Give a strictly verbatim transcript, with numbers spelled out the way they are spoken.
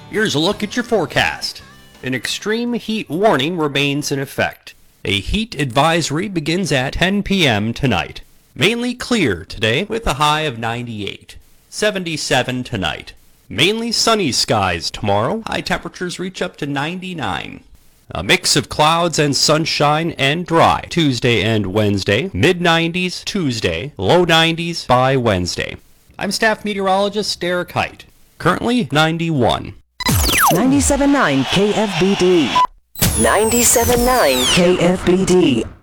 Here's a look at your forecast. An extreme heat warning remains in effect. A heat advisory begins at ten p.m. tonight. Mainly clear today with a high of ninety-eight. seventy-seven tonight. Mainly sunny skies tomorrow. High temperatures reach up to ninety-nine. A mix of clouds and sunshine and dry Tuesday and Wednesday. mid nineties Tuesday, low nineties by Wednesday. I'm staff meteorologist Derek Height. Currently ninety-one. ninety-seven point nine K F B D. ninety-seven point nine K F B D.